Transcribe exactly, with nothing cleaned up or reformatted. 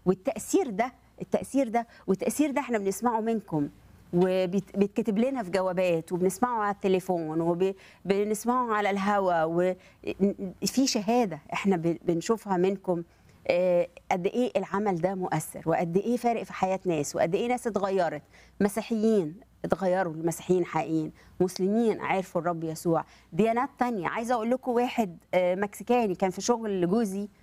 والتاثير ده التاثير ده والتاثير ده احنا بنسمعه منكم، وبيتكتب لنا في جوابات، وبنسمعه على التليفون، وبنسمعه على الهوا، وفي شهاده احنا بنشوفها منكم آه، قد ايه العمل ده مؤثر، وقد ايه فارق في حياه ناس، وقد ايه ناس اتغيرت، مسيحيين اتغيروا لمسيحيين حقيقيين، مسلمين عرفوا الرب يسوع، ديانات تانية. عايزه اقول لكم واحد آه، مكسيكاني كان في شغل لجوزي